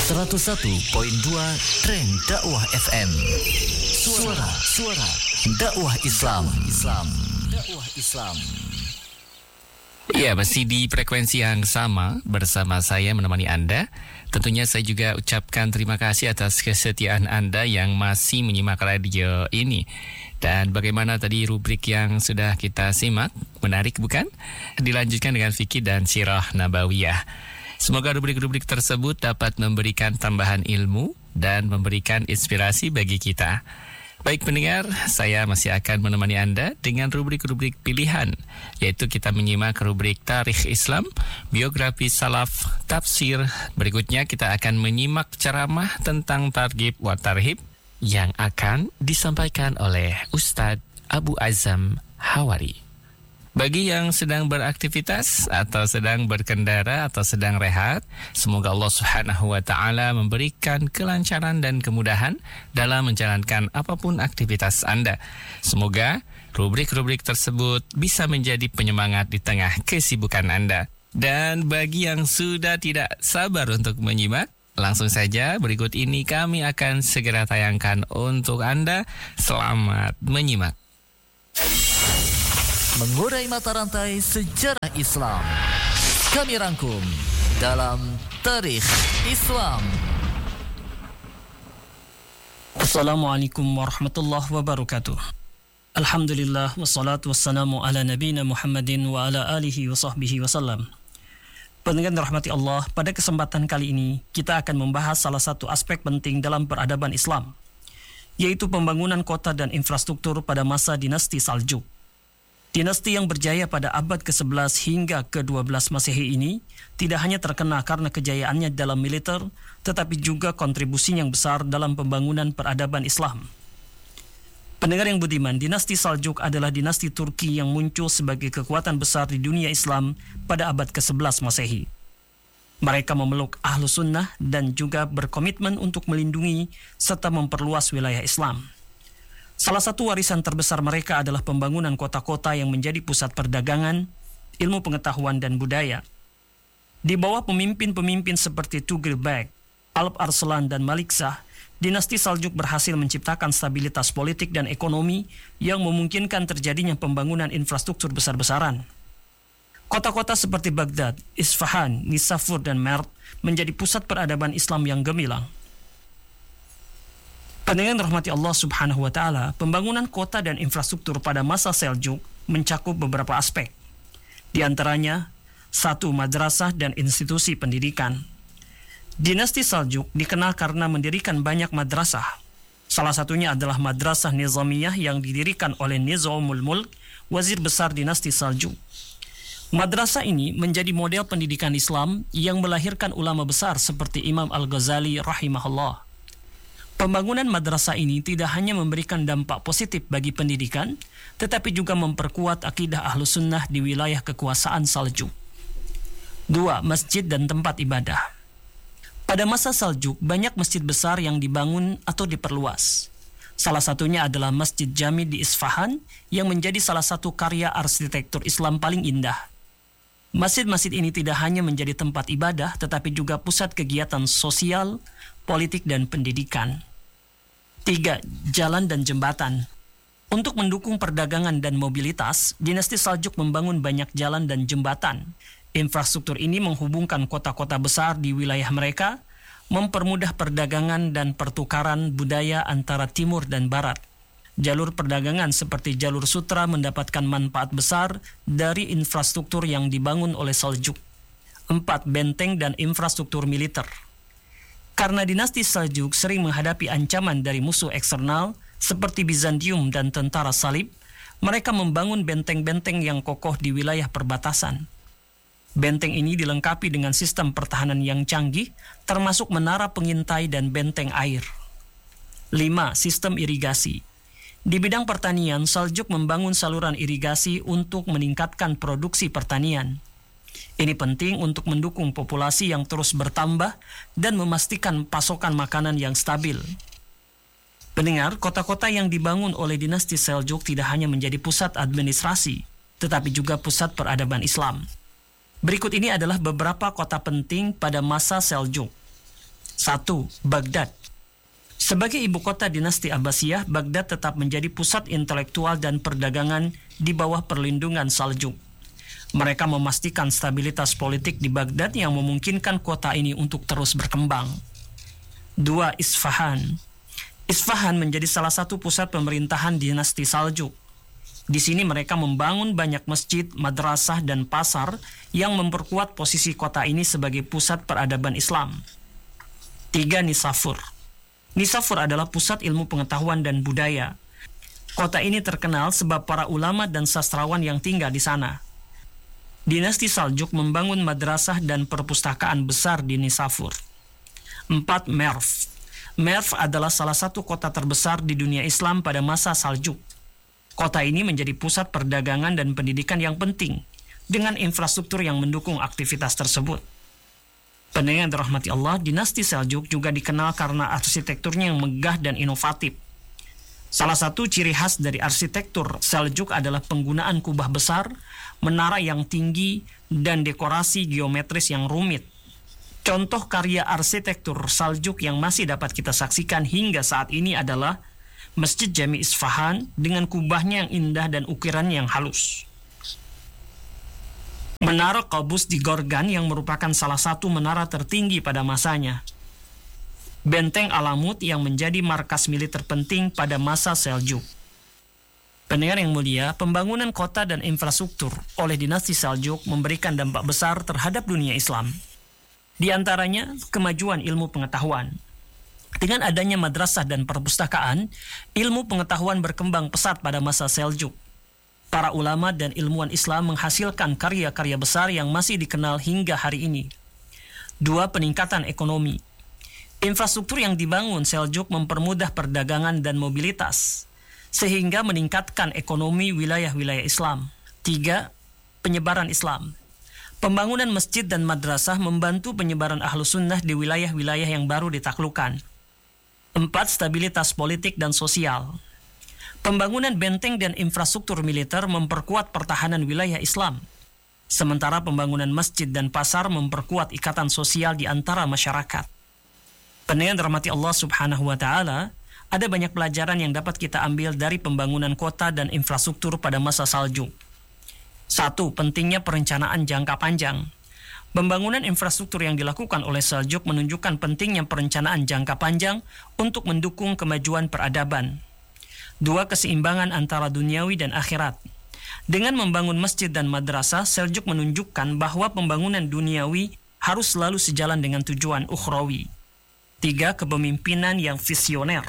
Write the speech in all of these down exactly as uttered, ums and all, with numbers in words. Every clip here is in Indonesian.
seratus satu koma dua Trend Dakwah F M. Suara, suara dakwah Islam. Islam. Dakwah Islam. Ya, masih di frekuensi yang sama bersama saya menemani Anda. Tentunya saya juga ucapkan terima kasih atas kesetiaan Anda yang masih menyimak radio ini. Dan bagaimana tadi rubrik yang sudah kita simak? Menarik bukan? Dilanjutkan dengan fikih dan sirah nabawiyah. Semoga rubrik-rubrik tersebut dapat memberikan tambahan ilmu dan memberikan inspirasi bagi kita. Baik pendengar, saya masih akan menemani Anda dengan rubrik-rubrik pilihan, yaitu kita menyimak rubrik Tarikh Islam, biografi salaf, tafsir. Berikutnya kita akan menyimak ceramah tentang targhib wa tarhib yang akan disampaikan oleh Ustadz Abu Azam Hawari. Bagi yang sedang beraktivitas atau sedang berkendara atau sedang rehat, semoga Allah Subhanahu wa taala memberikan kelancaran dan kemudahan dalam menjalankan apapun aktivitas Anda. Semoga rubrik-rubrik tersebut bisa menjadi penyemangat di tengah kesibukan Anda. Dan bagi yang sudah tidak sabar untuk menyimak, langsung saja berikut ini kami akan segera tayangkan untuk Anda. Selamat menyimak. Mengurai mata rantai sejarah Islam, kami rangkum dalam Tarikh Islam. Assalamualaikum warahmatullahi wabarakatuh. Alhamdulillah wassalatu wassalamu ala nabiyina Muhammadin wa ala alihi wa sahbihi wasallam. Pendengar dirahmati Allah, pada kesempatan kali ini kita akan membahas salah satu aspek penting dalam peradaban Islam, yaitu pembangunan kota dan infrastruktur pada masa dinasti Saljuk. Dinasti yang berjaya pada abad ke sebelas hingga ke dua belas Masehi ini tidak hanya terkenal karena kejayaannya dalam militer, tetapi juga kontribusi yang besar dalam pembangunan peradaban Islam. Pendengar yang budiman, dinasti Saljuk adalah dinasti Turki yang muncul sebagai kekuatan besar di dunia Islam pada abad ke sebelas Masehi. Mereka memeluk Ahlus Sunnah dan juga berkomitmen untuk melindungi serta memperluas wilayah Islam. Salah satu warisan terbesar mereka adalah pembangunan kota-kota yang menjadi pusat perdagangan, ilmu pengetahuan dan budaya. Di bawah pemimpin-pemimpin seperti Tughlaq, Alp Arslan dan Malik Shah, dinasti Saljuk berhasil menciptakan stabilitas politik dan ekonomi yang memungkinkan terjadinya pembangunan infrastruktur besar-besaran. Kota-kota seperti Baghdad, Isfahan, Nisapur dan Mert menjadi pusat peradaban Islam yang gemilang. Pendengar rahmati Allah Subhanahu wa taala, pembangunan kota dan infrastruktur pada masa Seljuk mencakup beberapa aspek. Di antaranya, satu, madrasah dan institusi pendidikan. Dinasti Saljuk dikenal karena mendirikan banyak madrasah. Salah satunya adalah Madrasah Nizamiyah yang didirikan oleh Nizamul Mulk, wazir besar dinasti Saljuk. Madrasah ini menjadi model pendidikan Islam yang melahirkan ulama besar seperti Imam Al-Ghazali rahimahullah. Pembangunan madrasah ini tidak hanya memberikan dampak positif bagi pendidikan, tetapi juga memperkuat akidah Ahlus Sunnah di wilayah kekuasaan Saljuk. Dua, masjid dan tempat ibadah. Pada masa Saljuk, banyak masjid besar yang dibangun atau diperluas. Salah satunya adalah Masjid Jami di Isfahan yang menjadi salah satu karya arsitektur Islam paling indah. Masjid-masjid ini tidak hanya menjadi tempat ibadah, tetapi juga pusat kegiatan sosial, politik, dan pendidikan. Tiga, jalan dan jembatan. Untuk mendukung perdagangan dan mobilitas, dinasti Saljuk membangun banyak jalan dan jembatan. Infrastruktur ini menghubungkan kota-kota besar di wilayah mereka, mempermudah perdagangan dan pertukaran budaya antara timur dan barat. Jalur perdagangan seperti jalur sutra mendapatkan manfaat besar dari infrastruktur yang dibangun oleh Saljuk. Empat, benteng dan infrastruktur militer. Karena dinasti Saljuk sering menghadapi ancaman dari musuh eksternal seperti Bizantium dan tentara salib, mereka membangun benteng-benteng yang kokoh di wilayah perbatasan. Benteng ini dilengkapi dengan sistem pertahanan yang canggih, termasuk menara pengintai dan benteng air. Lima, sistem irigasi. Di bidang pertanian, Saljuk membangun saluran irigasi untuk meningkatkan produksi pertanian. Ini penting untuk mendukung populasi yang terus bertambah dan memastikan pasokan makanan yang stabil. Pendengar, kota-kota yang dibangun oleh dinasti Seljuk tidak hanya menjadi pusat administrasi, tetapi juga pusat peradaban Islam. Berikut ini adalah beberapa kota penting pada masa Seljuk. Satu, Baghdad. Sebagai ibu kota dinasti Abbasiyah, Baghdad tetap menjadi pusat intelektual dan perdagangan di bawah perlindungan Saljuk. Mereka memastikan stabilitas politik di Baghdad yang memungkinkan kota ini untuk terus berkembang. Dua, Isfahan. Isfahan menjadi salah satu pusat pemerintahan dinasti Saljuk. Di sini mereka membangun banyak masjid, madrasah, dan pasar yang memperkuat posisi kota ini sebagai pusat peradaban Islam. Tiga, Nisapur. Nisapur adalah pusat ilmu pengetahuan dan budaya. Kota ini terkenal sebab para ulama dan sastrawan yang tinggal di sana. Dinasti Saljuk membangun madrasah dan perpustakaan besar di Nisapur. Empat, Merv. Merv adalah salah satu kota terbesar di dunia Islam pada masa Saljuk. Kota ini menjadi pusat perdagangan dan pendidikan yang penting, dengan infrastruktur yang mendukung aktivitas tersebut. Pendengar yang dirahmati Allah, dinasti Saljuk juga dikenal karena arsitekturnya yang megah dan inovatif. Salah satu ciri khas dari arsitektur Saljuk adalah penggunaan kubah besar, menara yang tinggi, dan dekorasi geometris yang rumit. Contoh karya arsitektur Saljuk yang masih dapat kita saksikan hingga saat ini adalah Masjid Jami Isfahan dengan kubahnya yang indah dan ukirannya yang halus. Menara Qabus di Gorgan yang merupakan salah satu menara tertinggi pada masanya. Benteng Alamut yang menjadi markas militer penting pada masa Seljuk. Pendengar yang mulia, pembangunan kota dan infrastruktur oleh dinasti Seljuk memberikan dampak besar terhadap dunia Islam. Di antaranya, kemajuan ilmu pengetahuan. Dengan adanya madrasah dan perpustakaan, ilmu pengetahuan berkembang pesat pada masa Seljuk. Para ulama dan ilmuwan Islam menghasilkan karya-karya besar yang masih dikenal hingga hari ini. Dua, peningkatan ekonomi. Infrastruktur yang dibangun Seljuk mempermudah perdagangan dan mobilitas, sehingga meningkatkan ekonomi wilayah-wilayah Islam. Tiga, penyebaran Islam. Pembangunan masjid dan madrasah membantu penyebaran Ahlus Sunnah di wilayah-wilayah yang baru ditaklukkan. Empat, stabilitas politik dan sosial. Pembangunan benteng dan infrastruktur militer memperkuat pertahanan wilayah Islam. Sementara pembangunan masjid dan pasar memperkuat ikatan sosial di antara masyarakat. Pendengar dirahmati Allah Subhanahu wa Ta'ala, ada banyak pelajaran yang dapat kita ambil dari pembangunan kota dan infrastruktur pada masa Saljuk. Satu, pentingnya perencanaan jangka panjang. Pembangunan infrastruktur yang dilakukan oleh Saljuk menunjukkan pentingnya perencanaan jangka panjang untuk mendukung kemajuan peradaban. Dua, keseimbangan antara duniawi dan akhirat. Dengan membangun masjid dan madrasah, Seljuk menunjukkan bahwa pembangunan duniawi harus selalu sejalan dengan tujuan ukhrawi. Tiga, kepemimpinan yang visioner.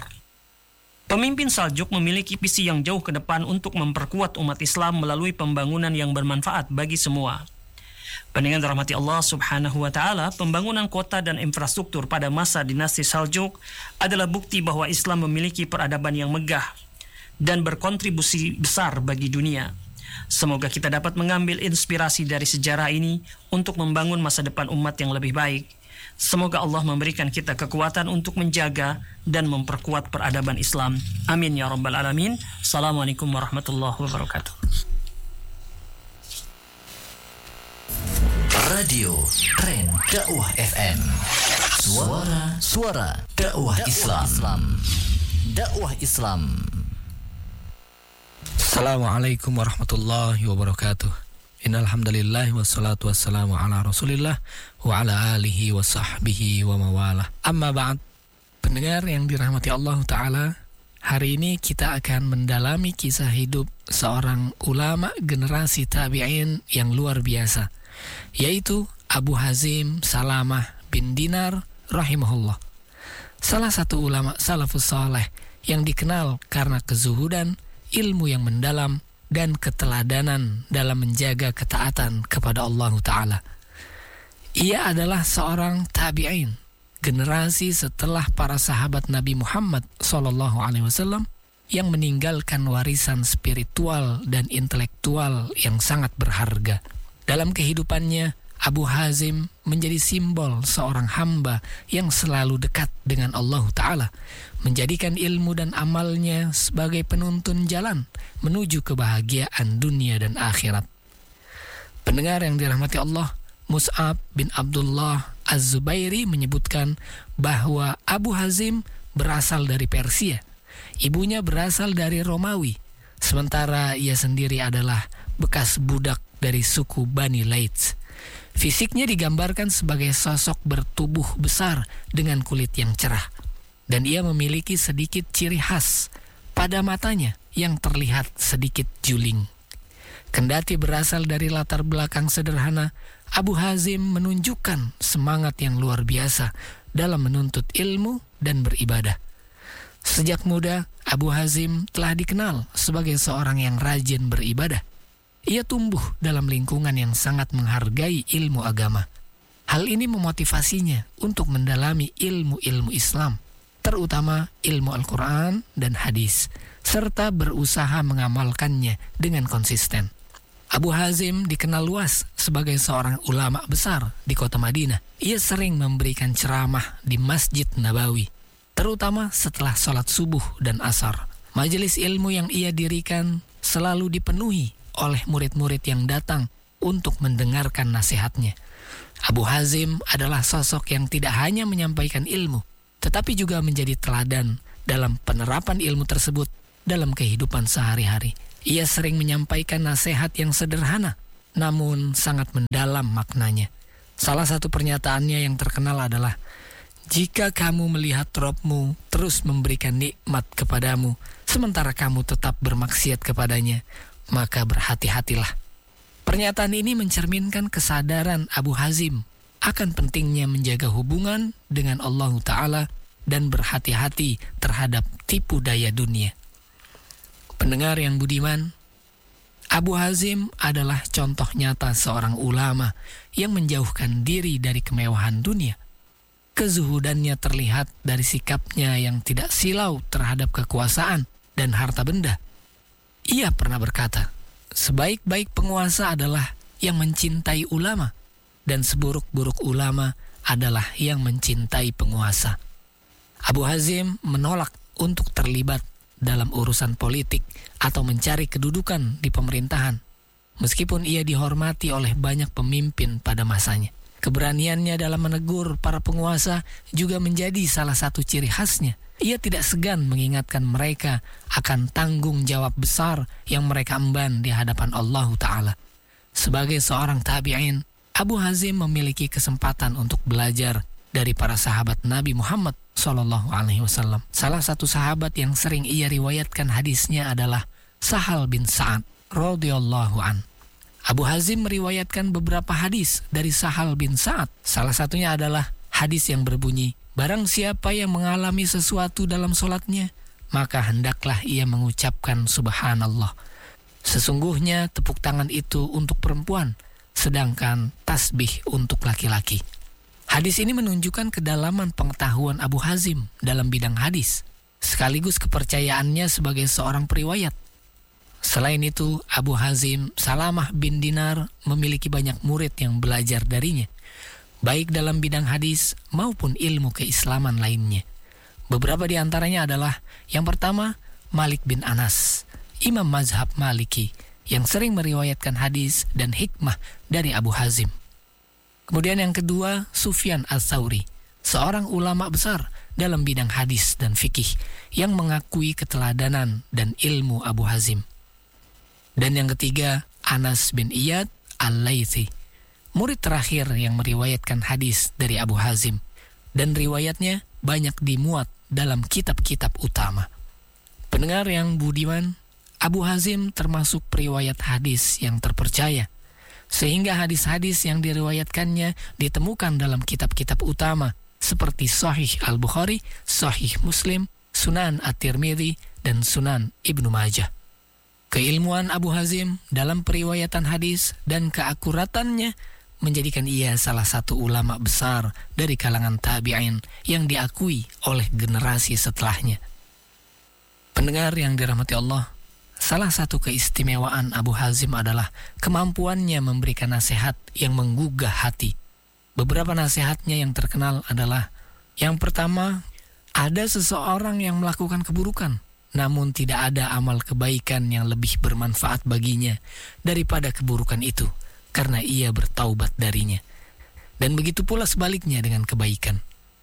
Pemimpin Saljuk memiliki visi yang jauh ke depan untuk memperkuat umat Islam melalui pembangunan yang bermanfaat bagi semua. Pendengar dirahmati Allah Subhanahu wa Ta'ala, pembangunan kota dan infrastruktur pada masa dinasti Saljuk adalah bukti bahwa Islam memiliki peradaban yang megah dan berkontribusi besar bagi dunia. Semoga kita dapat mengambil inspirasi dari sejarah ini untuk membangun masa depan umat yang lebih baik. Semoga Allah memberikan kita kekuatan untuk menjaga dan memperkuat peradaban Islam. Amin ya rabbal alamin. Assalamualaikum warahmatullahi wabarakatuh. Radio Tren Dakwah F M. Suara Suara Dakwah Islam. Dakwah Islam. Assalamualaikum warahmatullahi wabarakatuh. Innal hamdalillah wassalatu wassalamu ala Rasulillah wa ala alihi wa sahbihi wa mawalah. Amma ba'd. Pendengar yang dirahmati Allah Ta'ala, hari ini kita akan mendalami kisah hidup seorang ulama generasi tabi'in yang luar biasa, yaitu Abu Hazim Salamah bin Dinar rahimahullah. Salah satu ulama salafus saleh yang dikenal karena kezuhudan, ilmu yang mendalam, dan keteladanan dalam menjaga ketaatan kepada Allah Ta'ala. Ia adalah seorang tabi'in, generasi setelah para sahabat Nabi Muhammad sallallahu alaihi wasallam yang meninggalkan warisan spiritual dan intelektual yang sangat berharga. Dalam kehidupannya, Abu Hazim menjadi simbol seorang hamba yang selalu dekat dengan Allah Ta'ala, menjadikan ilmu dan amalnya sebagai penuntun jalan menuju kebahagiaan dunia dan akhirat. Pendengar yang dirahmati Allah, Mus'ab bin Abdullah Az-Zubairi menyebutkan bahwa Abu Hazim berasal dari Persia. Ibunya berasal dari Romawi, sementara ia sendiri adalah bekas budak dari suku Bani Laits. Fisiknya digambarkan sebagai sosok bertubuh besar dengan kulit yang cerah, dan ia memiliki sedikit ciri khas pada matanya yang terlihat sedikit juling. Kendati berasal dari latar belakang sederhana, Abu Hazim menunjukkan semangat yang luar biasa dalam menuntut ilmu dan beribadah. Sejak muda, Abu Hazim telah dikenal sebagai seorang yang rajin beribadah. Ia tumbuh dalam lingkungan yang sangat menghargai ilmu agama. Hal ini memotivasinya untuk mendalami ilmu-ilmu Islam, terutama ilmu Al-Quran dan hadis, serta berusaha mengamalkannya dengan konsisten. Abu Hazim dikenal luas sebagai seorang ulama besar di kota Madinah. Ia sering memberikan ceramah di Masjid Nabawi, terutama setelah sholat subuh dan asar. Majelis ilmu yang ia dirikan selalu dipenuhi oleh murid-murid yang datang untuk mendengarkan nasihatnya. Abu Hazim adalah sosok yang tidak hanya menyampaikan ilmu, tetapi juga menjadi teladan dalam penerapan ilmu tersebut dalam kehidupan sehari-hari. Ia sering menyampaikan nasihat yang sederhana, namun sangat mendalam maknanya. Salah satu pernyataannya yang terkenal adalah, "Jika kamu melihat Robmu terus memberikan nikmat kepadamu, sementara kamu tetap bermaksiat kepadanya, maka berhati-hatilah." Pernyataan ini mencerminkan kesadaran Abu Hazim akan pentingnya menjaga hubungan dengan Allah Ta'ala dan berhati-hati terhadap tipu daya dunia. Pendengar yang budiman, Abu Hazim adalah contoh nyata seorang ulama yang menjauhkan diri dari kemewahan dunia. Kezuhudannya terlihat dari sikapnya yang tidak silau terhadap kekuasaan dan harta benda. Ia pernah berkata, "Sebaik-baik penguasa adalah yang mencintai ulama, dan seburuk-buruk ulama adalah yang mencintai penguasa." Abu Hazim menolak untuk terlibat dalam urusan politik atau mencari kedudukan di pemerintahan, meskipun ia dihormati oleh banyak pemimpin pada masanya. Keberaniannya dalam menegur para penguasa juga menjadi salah satu ciri khasnya. Ia tidak segan mengingatkan mereka akan tanggung jawab besar yang mereka emban di hadapan Allah Ta'ala. Sebagai seorang tabi'in, Abu Hazim memiliki kesempatan untuk belajar dari para sahabat Nabi Muhammad Sallallahu Alaihi Wasallam. Salah satu sahabat yang sering ia riwayatkan hadisnya adalah Sahal bin Sa'ad radhiyallahu an. Abu Hazim meriwayatkan beberapa hadis dari Sahal bin Sa'ad. Salah satunya adalah hadis yang berbunyi, "Barang siapa yang mengalami sesuatu dalam solatnya, maka hendaklah ia mengucapkan subhanallah. Sesungguhnya tepuk tangan itu untuk perempuan, sedangkan tasbih untuk laki-laki." Hadis ini menunjukkan kedalaman pengetahuan Abu Hazim dalam bidang hadis, sekaligus kepercayaannya sebagai seorang periwayat. Selain itu, Abu Hazim Salamah bin Dinar memiliki banyak murid yang belajar darinya, baik dalam bidang hadis maupun ilmu keislaman lainnya. Beberapa di antaranya adalah, yang pertama, Malik bin Anas, imam mazhab Maliki, yang sering meriwayatkan hadis dan hikmah dari Abu Hazim. Kemudian yang kedua, Sufyan Ats-Tsauri, seorang ulama besar dalam bidang hadis dan fikih yang mengakui keteladanan dan ilmu Abu Hazim. Dan yang ketiga, Anas bin Iyad Al-Laythi, murid terakhir yang meriwayatkan hadis dari Abu Hazim, dan riwayatnya banyak dimuat dalam kitab-kitab utama. Pendengar yang budiman, Abu Hazim termasuk periwayat hadis yang terpercaya, sehingga hadis-hadis yang diriwayatkannya ditemukan dalam kitab-kitab utama seperti Sahih Al-Bukhari, Sahih Muslim, Sunan At-Tirmidzi, dan Sunan Ibnu Majah. Keilmuan Abu Hazim dalam periwayatan hadis dan keakuratannya menjadikan ia salah satu ulama besar dari kalangan tabi'in yang diakui oleh generasi setelahnya. Pendengar yang dirahmati Allah, salah satu keistimewaan Abu Hazim adalah kemampuannya memberikan nasihat yang menggugah hati. Beberapa nasihatnya yang terkenal adalah, yang pertama, ada seseorang yang melakukan keburukan, namun tidak ada amal kebaikan yang lebih bermanfaat baginya daripada keburukan itu, karena ia bertaubat darinya. Dan begitu pula sebaliknya dengan kebaikan.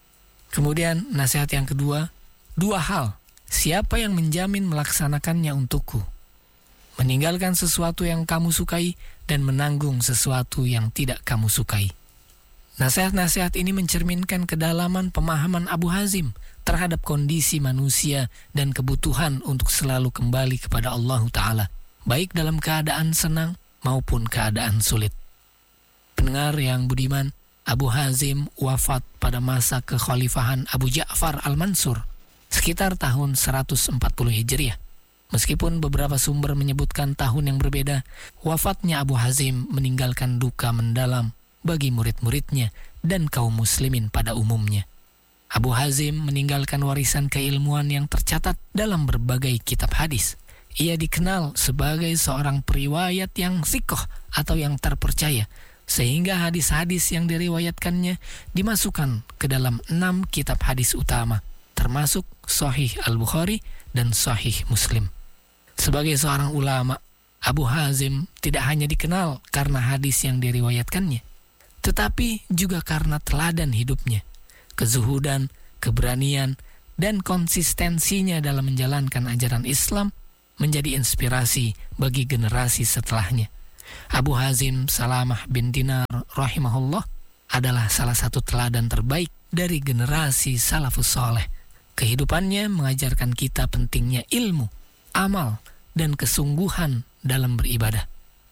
Kemudian nasihat yang kedua, dua hal. Siapa yang menjamin melaksanakannya untukku? Meninggalkan sesuatu yang kamu sukai dan menanggung sesuatu yang tidak kamu sukai. Nasihat-nasihat ini mencerminkan kedalaman pemahaman Abu Hazim terhadap kondisi manusia dan kebutuhan untuk selalu kembali kepada Allah Ta'ala, baik dalam keadaan senang maupun keadaan sulit. Pendengar yang budiman, Abu Hazim wafat pada masa kekhalifahan Abu Ja'far Al-Mansur sekitar tahun seratus empat puluh Hijriah. Meskipun beberapa sumber menyebutkan tahun yang berbeda, wafatnya Abu Hazim meninggalkan duka mendalam bagi murid-muridnya dan kaum muslimin pada umumnya. Abu Hazim meninggalkan warisan keilmuan yang tercatat dalam berbagai kitab hadis. Ia dikenal sebagai seorang periwayat yang thiqah atau yang terpercaya, sehingga hadis-hadis yang diriwayatkannya dimasukkan ke dalam enam kitab hadis utama, termasuk Sahih Al-Bukhari dan Sahih Muslim. Sebagai seorang ulama, Abu Hazim tidak hanya dikenal karena hadis yang diriwayatkannya, tetapi juga karena teladan hidupnya, kezuhudan, keberanian, dan konsistensinya dalam menjalankan ajaran Islam menjadi inspirasi bagi generasi setelahnya. Abu Hazim Salamah bin Dinar rahimahullah adalah salah satu teladan terbaik dari generasi salafus saleh. Kehidupannya mengajarkan kita pentingnya ilmu, amal, dan kesungguhan dalam beribadah.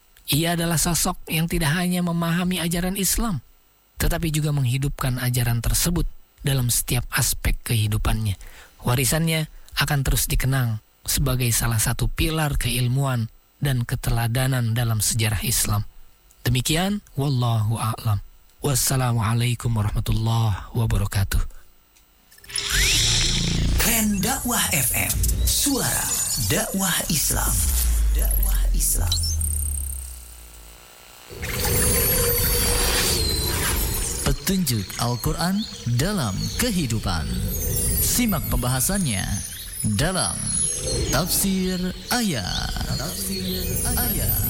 Ia adalah sosok yang tidak hanya memahami ajaran Islam, tetapi juga menghidupkan ajaran tersebut dalam setiap aspek kehidupannya. Warisannya akan terus dikenang sebagai salah satu pilar keilmuan dan keteladanan dalam sejarah Islam. Demikian, wallahu a'lam. Wassalamualaikum warahmatullahi wabarakatuh. Tren Dakwah F M, suara dakwah Islam. Dakwah Islam. Petunjuk Al-Quran dalam kehidupan. Simak pembahasannya dalam Tafsir Ayat. Tafsir Ayat.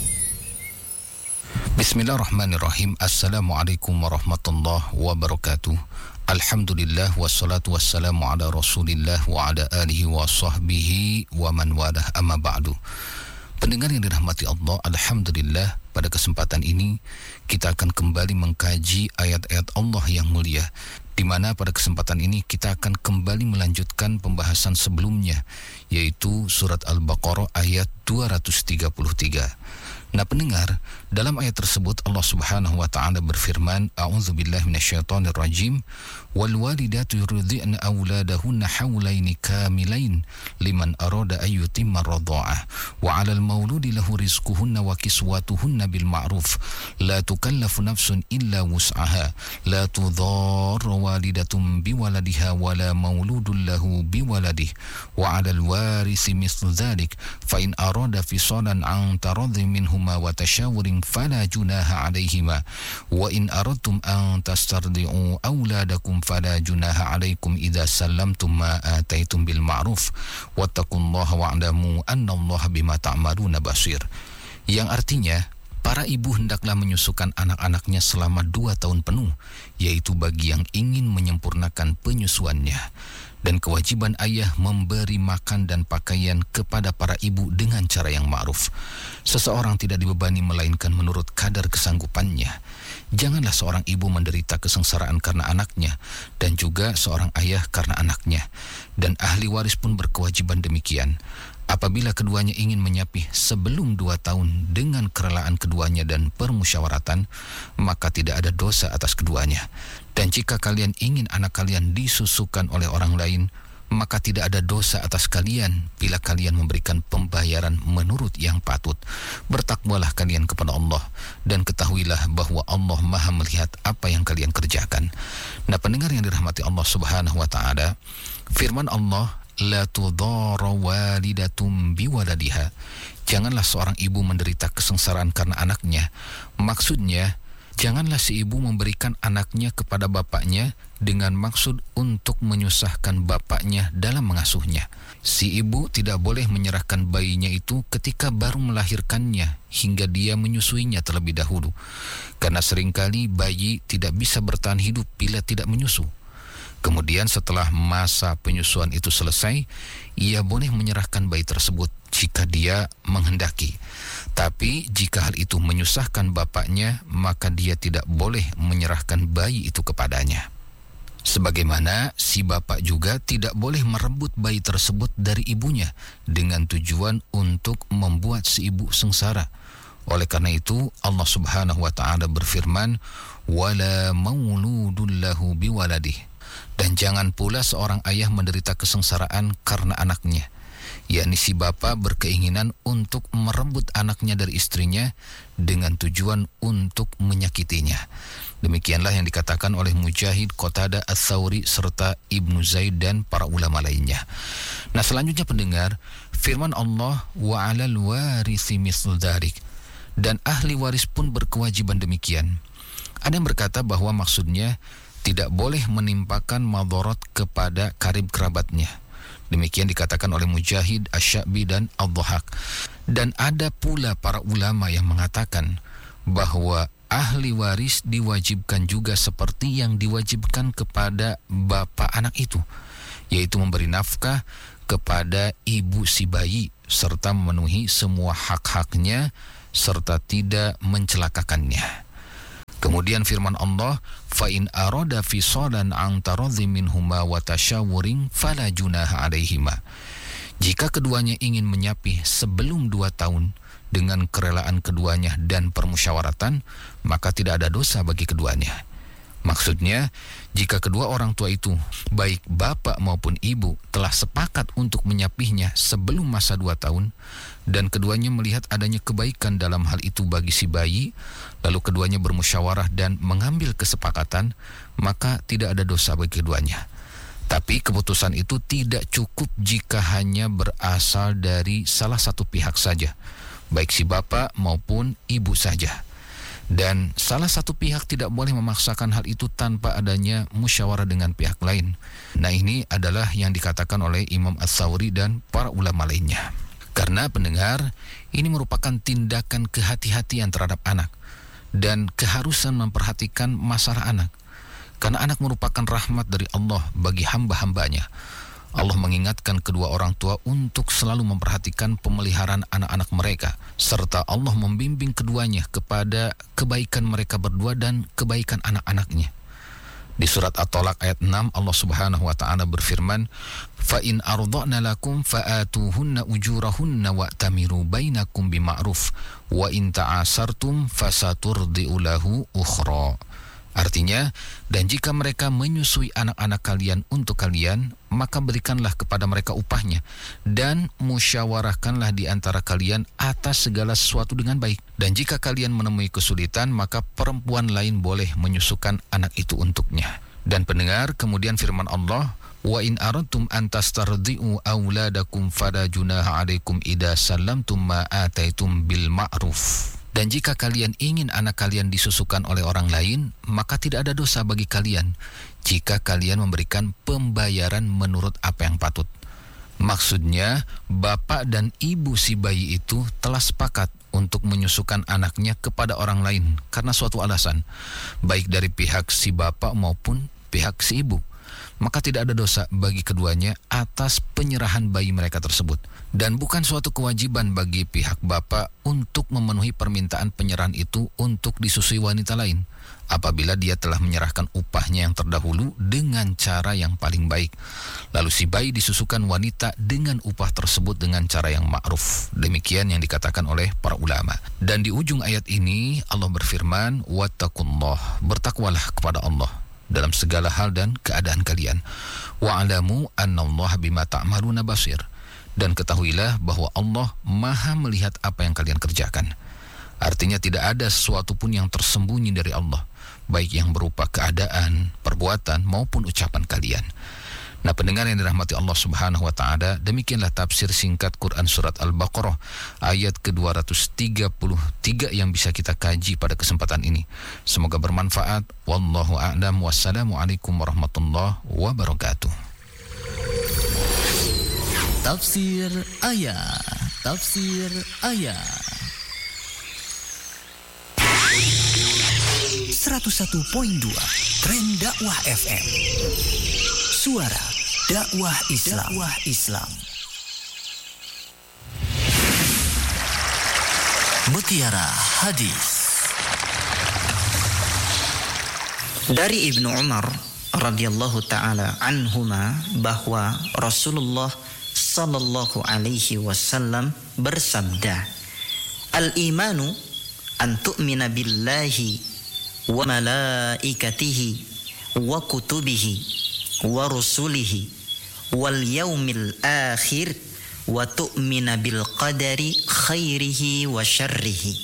Bismillahirrahmanirrahim. Assalamualaikum warahmatullahi wabarakatuh. Alhamdulillah wassalatu wassalamu ala Rasulillah wa ala alihi wa sahbihi wa man walah, amma ba'du. Pendengar yang dirahmati Allah, alhamdulillah pada kesempatan ini kita akan kembali mengkaji ayat-ayat Allah yang mulia, di mana pada kesempatan ini kita akan kembali melanjutkan pembahasan sebelumnya, yaitu surat Al-Baqarah ayat dua ratus tiga puluh tiga. Nah pendengar, dalam ayat tersebut Allah Subhanahu wa taala berfirman, a'udzubillahi minasyaitonir rajim, wal walidatu yurdi'na auladahunna haulaini kamilain liman arada ay yutimma radha'ah wa 'alal mauludi lahu rizquhunna wa kiswatuhunna bil ma'ruf la tukallafu nafsun illa wus'aha la tudharra walidatun biwaladiha wa la mauludun lahu biwaladihi wa 'alal warisi mithlu dhalik fa in arada fisalan 'an taradhi minhum wa tashawurin fala junaha alaihima wa in aradtum an tastardi'u auladakum fala junaha alaikum idza sallamtum ma ataitum bil ma'ruf wattaqullaha wa'lamu annallaha bima ta'maluna basir. Yang artinya, para ibu hendaklah menyusukan anak-anaknya selama dua tahun penuh, yaitu bagi yang ingin menyempurnakan penyusuannya. Dan kewajiban ayah memberi makan dan pakaian kepada para ibu dengan cara yang ma'ruf. Seseorang tidak dibebani melainkan menurut kadar kesanggupannya. Janganlah seorang ibu menderita kesengsaraan karena anaknya, dan juga seorang ayah karena anaknya. Dan ahli waris pun berkewajiban demikian. Apabila keduanya ingin menyapih sebelum dua tahun dengan kerelaan keduanya dan permusyawaratan, maka tidak ada dosa atas keduanya. Dan jika kalian ingin anak kalian disusukan oleh orang lain, maka tidak ada dosa atas kalian bila kalian memberikan pembayaran menurut yang patut. Bertakwalah kalian kepada Allah, dan ketahuilah bahwa Allah Maha melihat apa yang kalian kerjakan. Nah pendengar yang dirahmati Allah Subhanahu wa taala, firman Allah, la tudhara walidatum biwaladiha. Janganlah seorang ibu menderita kesengsaraan karena anaknya. Maksudnya, Janganlah si ibu memberikan anaknya kepada bapaknya dengan maksud untuk menyusahkan bapaknya dalam mengasuhnya. Si ibu tidak boleh menyerahkan bayinya itu ketika baru melahirkannya hingga dia menyusuinya terlebih dahulu. Karena seringkali bayi tidak bisa bertahan hidup bila tidak menyusu. Kemudian setelah masa penyusuan itu selesai, ia boleh menyerahkan bayi tersebut jika dia menghendaki. Tapi jika hal itu menyusahkan bapaknya, maka dia tidak boleh menyerahkan bayi itu kepadanya. Sebagaimana si bapak juga tidak boleh merebut bayi tersebut dari ibunya dengan tujuan untuk membuat si ibu sengsara. Oleh karena itu Allah Subhanahu wa taala berfirman, "Wala mauludun lahu biwaladih." Dan jangan pula seorang ayah menderita kesengsaraan karena anaknya, yakni si bapa berkeinginan untuk merebut anaknya dari istrinya dengan tujuan untuk menyakitinya. Demikianlah yang dikatakan oleh Mujahid, Qatadah, Ats-Tsauri serta Ibnu Zaid dan para ulama lainnya. Nah, selanjutnya pendengar, firman Allah, wa 'alal warisi mislu dzalik, dan ahli waris pun berkewajiban demikian. Ada yang berkata bahwa maksudnya tidak boleh menimpakan madharat kepada karib kerabatnya. Demikian dikatakan oleh Mujahid, Asy-Sya'bi dan Ad-Dhahhak. Dan ada pula para ulama yang mengatakan bahwa ahli waris diwajibkan juga seperti yang diwajibkan kepada bapak anak itu, yaitu memberi nafkah kepada ibu si bayi serta memenuhi semua hak-haknya serta tidak mencelakakannya. Kemudian firman Allah, fa in arada fisalan an taradhi minhuma wa tasyawurin fala junaha alaihima. Jika keduanya ingin menyapi sebelum dua tahun dengan kerelaan keduanya dan permusyawaratan, maka tidak ada dosa bagi keduanya. Maksudnya, jika kedua orang tua itu, baik bapak maupun ibu, telah sepakat untuk menyapihnya sebelum masa dua tahun, dan keduanya melihat adanya kebaikan dalam hal itu bagi si bayi, lalu keduanya bermusyawarah dan mengambil kesepakatan, maka tidak ada dosa bagi keduanya. Tapi keputusan itu tidak cukup jika hanya berasal dari salah satu pihak saja, baik si bapak maupun ibu saja. Dan salah satu pihak tidak boleh memaksakan hal itu tanpa adanya musyawarah dengan pihak lain. Nah, ini adalah yang dikatakan oleh Imam Ats-Tsauri dan para ulama lainnya. Karena pendengar, ini merupakan tindakan kehati-hatian terhadap anak dan keharusan memperhatikan masalah anak. Karena anak merupakan rahmat dari Allah bagi hamba-hambanya. Allah mengingatkan kedua orang tua untuk selalu memperhatikan pemeliharaan anak-anak mereka, serta Allah membimbing keduanya kepada kebaikan mereka berdua dan kebaikan anak-anaknya. Di surat At-Talaq ayat enam, Allah Subhanahu wa taala berfirman, "Fa in arda'na lakum fa'atuhunna ujurahunna wa'tamiru bainakum bima'ruf wa in ta'asartum fasaturdi'u lahu ukhra." Artinya, dan jika mereka menyusui anak-anak kalian untuk kalian, maka berikanlah kepada mereka upahnya, dan musyawarahkanlah di antara kalian atas segala sesuatu dengan baik. Dan jika kalian menemui kesulitan, maka perempuan lain boleh menyusukan anak itu untuknya. Dan pendengar, kemudian firman Allah, wa in aradtum an tastardi'u auladakum fala junaha 'alaikum idza sallamtum ma ataitum bil ma'ruf. Dan jika kalian ingin anak kalian disusukan oleh orang lain, maka tidak ada dosa bagi kalian jika kalian memberikan pembayaran menurut apa yang patut. Maksudnya, bapak dan ibu si bayi itu telah sepakat untuk menyusukan anaknya kepada orang lain karena suatu alasan, baik dari pihak si bapak maupun pihak si ibu. Maka tidak ada dosa bagi keduanya atas penyerahan bayi mereka tersebut. Dan bukan suatu kewajiban bagi pihak bapak untuk memenuhi permintaan penyerahan itu untuk disusui wanita lain, apabila dia telah menyerahkan upahnya yang terdahulu dengan cara yang paling baik. Lalu si bayi disusukan wanita dengan upah tersebut dengan cara yang ma'ruf. Demikian yang dikatakan oleh para ulama. Dan di ujung ayat ini Allah berfirman, wattaqullah, bertakwalah kepada Allah dalam segala hal dan keadaan kalian. Wa'alamu annallaha bima ta'maluna basir. Dan ketahuilah bahwa Allah Maha melihat apa yang kalian kerjakan. Artinya tidak ada sesuatu pun yang tersembunyi dari Allah, baik yang berupa keadaan, perbuatan maupun ucapan kalian. Nah, pendengar yang dirahmati Allah Subhanahu wa taala, demikianlah tafsir singkat Quran surat Al-Baqarah ayat ke dua ratus tiga puluh tiga yang bisa kita kaji pada kesempatan ini. Semoga bermanfaat. Wallahu a'lam. Wassalamualaikum warahmatullahi wabarakatuh. Tafsir ayat. Tafsir ayat. seratus satu koma dua Tren Dakwah F M. Suara dakwah Islam. Dakwah Islam. Mutiara Hadis. Dari Ibnu Umar radhiyallahu taala anhuma bahwa Rasulullah sallallahu alaihi wasallam bersabda, "Al-imanu an tu'mina billahi wa malaikatihi wa kutubihi wa rusulihi wal yaumil akhir wa tu'mina bil qadari khairihi wa syarrihi."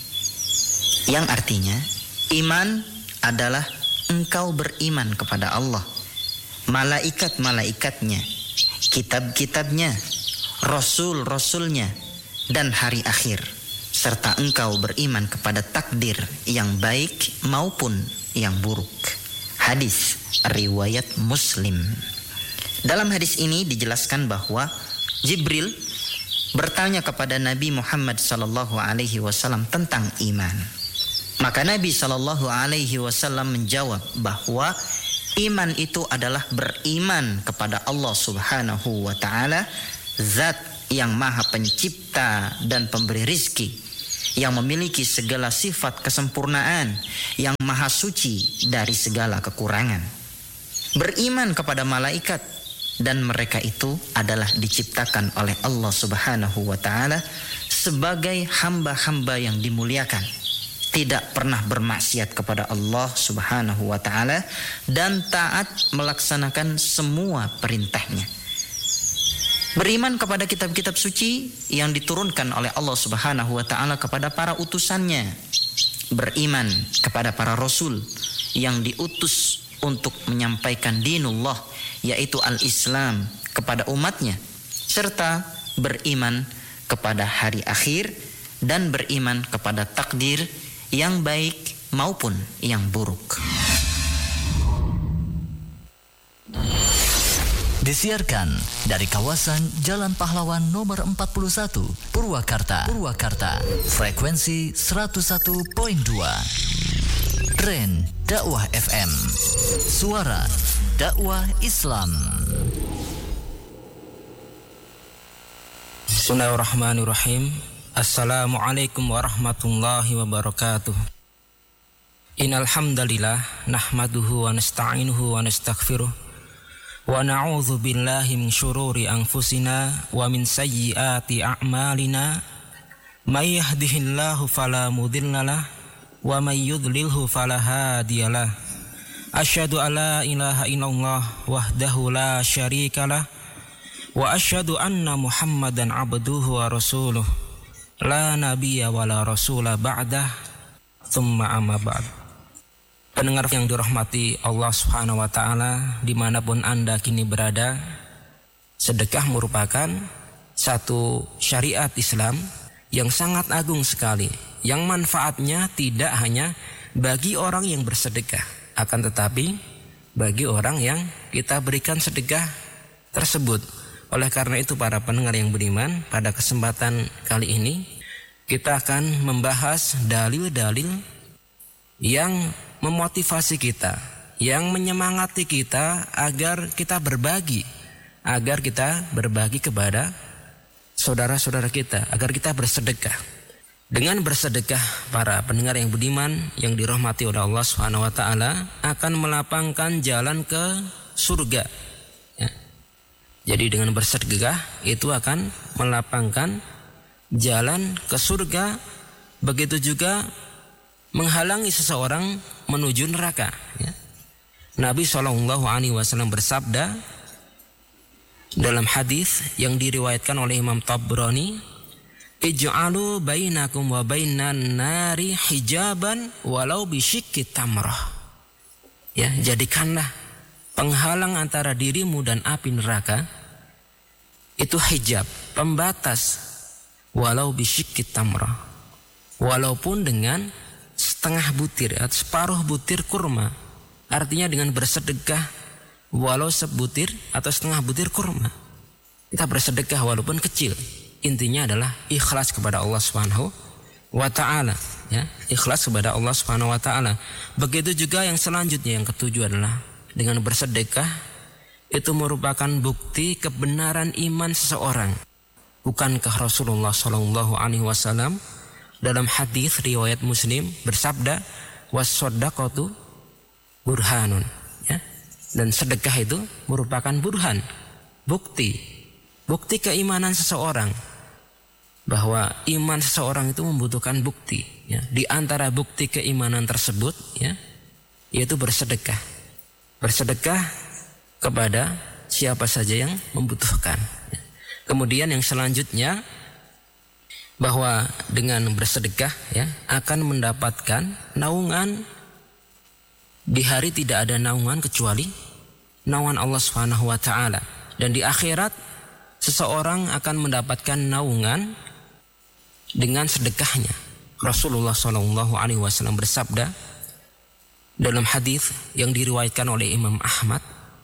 Yang artinya, iman adalah engkau beriman kepada Allah, malaikat-malaikatnya, kitab-kitabnya, rasul-rasulnya, dan hari akhir, serta engkau beriman kepada takdir yang baik maupun yang buruk. Hadis riwayat Muslim. Dalam hadis ini dijelaskan bahwa Jibril bertanya kepada Nabi Muhammad sallallahu alaihi wasallam tentang iman. Maka Nabi sallallahu alaihi wasallam menjawab bahwa iman itu adalah beriman kepada Allah Subhanahu wa taala, zat yang Maha Pencipta dan Pemberi rizki, yang memiliki segala sifat kesempurnaan, yang maha suci dari segala kekurangan. Beriman kepada malaikat, dan mereka itu adalah diciptakan oleh Allah Subhanahu wa taala sebagai hamba-hamba yang dimuliakan, tidak pernah bermaksiat kepada Allah Subhanahu wa taala dan taat melaksanakan semua perintahnya. Beriman kepada kitab-kitab suci yang diturunkan oleh Allah Subhanahu wa taala kepada para utusannya. Beriman kepada para rasul yang diutus untuk menyampaikan dinullah, yaitu al-Islam, kepada umatnya, serta beriman kepada hari akhir dan beriman kepada takdir yang baik maupun yang buruk. Disiarkan dari kawasan Jalan Pahlawan nomor empat puluh satu, Purwakarta. Purwakarta. Frekuensi seratus satu koma dua. Tren Dakwah F M. Suara dakwah Islam. Bismillahirrahmanirrahim. Assalamualaikum warahmatullahi wabarakatuh. Innal hamdalillah nahmaduhu wa nasta'inuhu wa nastaghfiruh wa na'udzu billahi min syururi anfusina wa min sayyiati a'malina. May yahdihillahu fala mudhillalah wa may yudlilhu fala hadiyalah. Asyhadu an la ilaha illallah wahdahu la syarikalah wa asyhadu anna Muhammadan abduhu wa rasuluh la nabiyya wa la rasula ba'dah tsumma amma ba'd. Pendengar yang dirahmati Allah Subhanahu wa taala dimanapun Anda kini berada, sedekah merupakan satu syariat Islam yang sangat agung sekali, yang manfaatnya tidak hanya bagi orang yang bersedekah, akan tetapi bagi orang yang kita berikan sedekah tersebut. Oleh karena itu para pendengar yang beriman, pada kesempatan kali ini kita akan membahas dalil-dalil yang memotivasi kita, yang menyemangati kita agar kita berbagi, agar kita berbagi kepada saudara-saudara kita, agar kita bersedekah. Dengan bersedekah, para pendengar yang beriman yang dirahmati oleh Allah Subhanahu wa taala akan melapangkan jalan ke surga. Ya. Jadi dengan bersedekah itu akan melapangkan jalan ke surga, begitu juga menghalangi seseorang menuju neraka. Ya. Nabi shallallahu alaihi wasallam bersabda dalam hadis yang diriwayatkan oleh Imam Tabrani, ij'alu bainakum wa bainan nari hijaban walau bisyikki tamrah. Ya, jadikanlah penghalang antara dirimu dan api neraka, itu hijab, pembatas, walau bisyikit tamrah, walaupun dengan setengah butir atau separuh butir kurma, artinya dengan bersedekah walau sebutir atau setengah butir kurma. Kita bersedekah walaupun kecil, intinya adalah ikhlas kepada Allah Subhanahu wa ta'ala, ya, ikhlas kepada Allah Subhanahu wa ta'ala. Begitu juga yang selanjutnya, yang ketujuh adalah dengan bersedekah itu merupakan bukti kebenaran iman seseorang. Bukankah Rasulullah Shallallahu Alaihi Wasallam dalam hadis riwayat Muslim bersabda, was-shadaqatu burhanun, ya, dan sedekah itu merupakan burhan, bukti, bukti keimanan seseorang, bahwa iman seseorang itu membutuhkan bukti, ya. Di antara bukti keimanan tersebut, ya, yaitu bersedekah, bersedekah kepada siapa saja yang membutuhkan. Kemudian yang selanjutnya, bahwa dengan bersedekah, ya, akan mendapatkan naungan di hari tidak ada naungan kecuali naungan Allah Subhanahu wa taala, dan di akhirat seseorang akan mendapatkan naungan dengan sedekahnya. Rasulullah Shallallahu Alaihi Wasallam bersabda dalam hadis yang diriwayatkan oleh Imam Ahmad,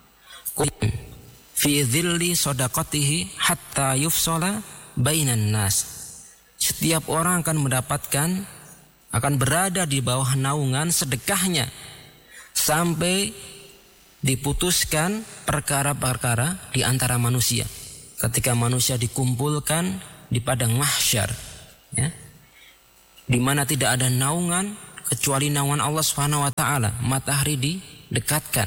fi dhilli sadaqatihi hatta yufsala bainan nas. Setiap orang akan mendapatkan, akan berada di bawah naungan sedekahnya sampai diputuskan perkara-perkara di antara manusia. Ketika manusia dikumpulkan di padang mahsyar, ya, di mana tidak ada naungan kecuali naungan Allah Subhanahu wa taala, matahari didekatkan,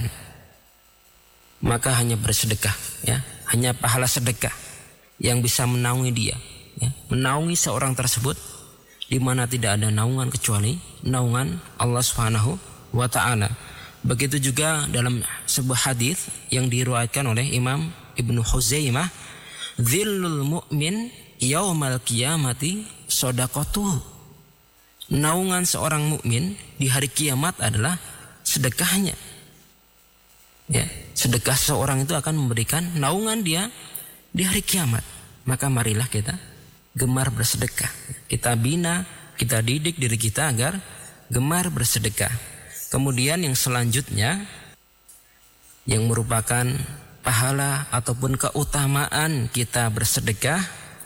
maka hanya bersedekah, ya, hanya pahala sedekah yang bisa menaungi dia, ya, menaungi seorang tersebut di mana tidak ada naungan kecuali naungan Allah Subhanahu wa taala. Begitu juga dalam sebuah hadis yang diriwayatkan oleh Imam Ibnu Huzaimah, dzillul mu'min yaumal qiyamati shadaqatuh. Naungan seorang mukmin di hari kiamat adalah sedekahnya. Ya, sedekah seorang itu akan memberikan naungan dia di hari kiamat. Maka marilah kita gemar bersedekah. Kita bina, kita didik diri kita agar gemar bersedekah. Kemudian yang selanjutnya, yang merupakan pahala ataupun keutamaan kita bersedekah,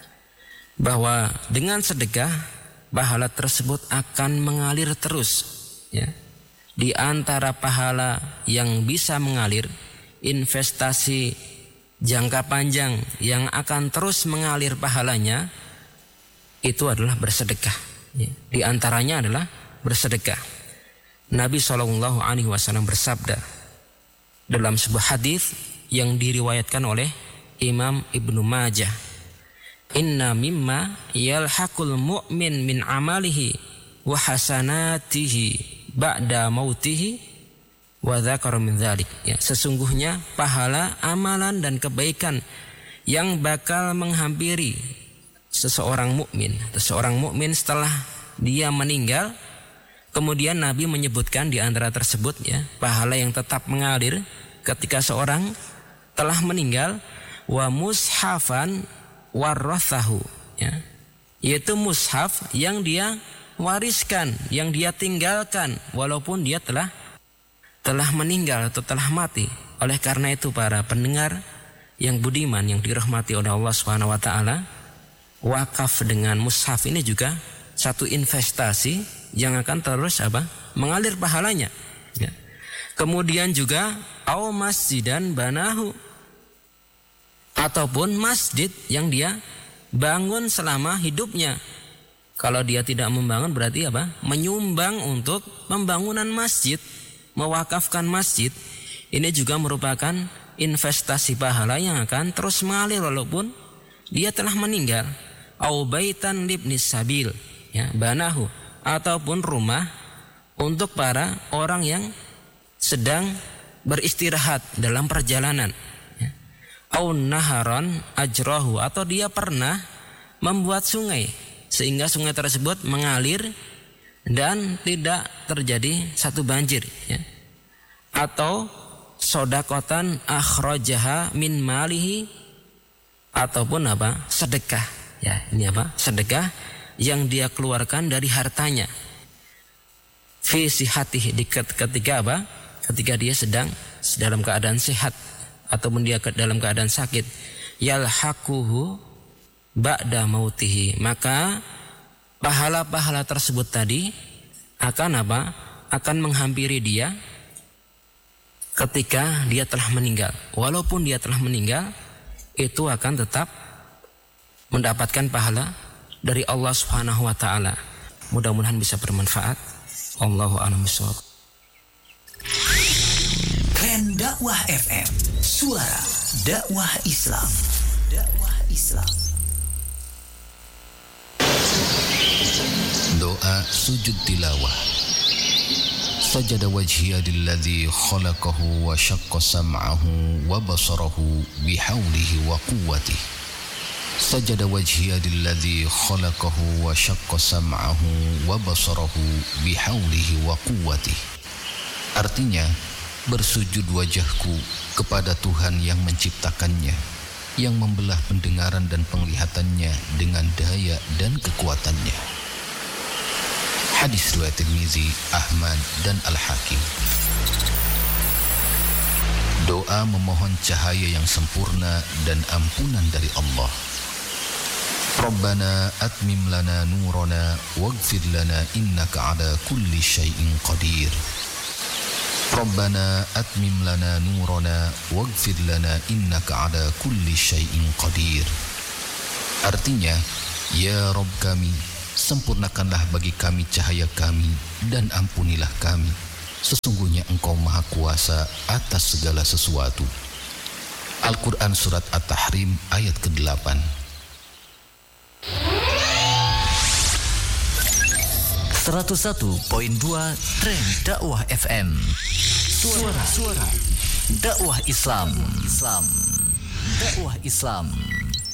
bahwa dengan sedekah pahala tersebut akan mengalir terus, ya. Di antara pahala yang bisa mengalir, investasi jangka panjang yang akan terus mengalir pahalanya, itu adalah bersedekah, ya. Di antaranya adalah bersedekah. Nabi shallallahu alaihi wasallam bersabda dalam sebuah hadis yang diriwayatkan oleh Imam Ibnu Majah, inna mimma yalhaqul mu'min min amalihi wa hasanatihi ba'da mautihi wa dzakara min dzalik. Ya, sesungguhnya pahala amalan dan kebaikan yang bakal menghampiri seseorang mukmin, seseorang mukmin setelah dia meninggal. Kemudian Nabi menyebutkan di antara tersebut, ya, pahala yang tetap mengalir ketika seorang telah meninggal, wa mushafan warathahu, ya, yaitu mushaf yang dia wariskan, yang dia tinggalkan walaupun dia telah telah meninggal atau telah mati. Oleh karena itu para pendengar yang budiman yang dirahmati oleh Allah Subhanahu wa taala, wakaf dengan mushaf ini juga satu investasi yang akan terus apa? Mengalir pahalanya, ya. Kemudian juga au masjidan banahu, ataupun masjid yang dia bangun selama hidupnya. Kalau dia tidak membangun berarti apa? Menyumbang untuk pembangunan masjid, mewakafkan masjid. Ini juga merupakan investasi pahala yang akan terus mengalir walaupun dia telah meninggal. Au baitan libnis sabil, ya, banahu, ataupun rumah untuk para orang yang sedang beristirahat dalam perjalanan. Au naharon ajrahu, atau dia pernah membuat sungai sehingga sungai tersebut mengalir dan tidak terjadi satu banjir, ya. Atau sodakotan akhrajaha min malihi, ataupun apa? Sedekah. Ya, ini apa? Sedekah yang dia keluarkan dari hartanya. Fi sihatihi, ketika apa? Ketika dia sedang dalam keadaan sehat ataupun dia dalam keadaan sakit. Yalhaquhu ba'da mautihi, maka pahala-pahala tersebut tadi akan apa? Akan menghampiri dia ketika dia telah meninggal. Walaupun dia telah meninggal, itu akan tetap mendapatkan pahala dari Allah Subhanahu wa taala. Mudah-mudahan bisa bermanfaat. Allahu a'lam bishawab. Tren Dakwah F M, suara dakwah Islam. Dakwah Islam. Doa sujud tilawah. Sajada wajhiya lilladzi khalaqahu wa syaqqa sam'ahu wa basarahu bihaulihi wa quwwatihi. Sajada wajhiya lilladzi khalaqahu wa syaqqa sam'ahu wa basarahu bihaulihi wa quwwatihi. Artinya, bersujud wajahku kepada Tuhan yang menciptakannya, yang membelah pendengaran dan penglihatannya dengan daya dan kekuatannya. Hadis riwayat Tirmizi, Ahmad dan Al-Hakim. Doa memohon cahaya yang sempurna dan ampunan dari Allah. Rabbana atmim lana nurana waghfir lana innaka ala kulli syai'in qadir. Rabbana atmim lana nurana waghfir lana innaka ala kulli syai'in qadir. Artinya, ya Rabb kami, sempurnakanlah bagi kami cahaya kami dan ampunilah kami. Sesungguhnya Engkau Maha Kuasa atas segala sesuatu. Al-Quran Surat At-Tahrim ayat kedelapan. seratus satu koma dua Tren Dakwah F M. Suara, suara dakwah Islam. Islam. Dakwah Islam.